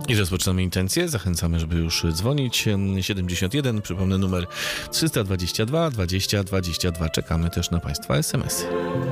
I rozpoczynamy intencję. Zachęcamy, żeby już dzwonić. 71, przypomnę numer 322 20 22. Czekamy też na Państwa SMS-y.